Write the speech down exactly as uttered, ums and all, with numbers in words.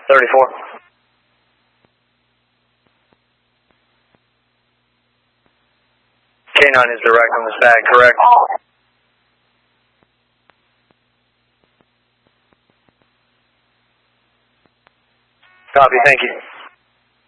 thirty-four. K nine is direct on this bag, correct? Copy, thank you.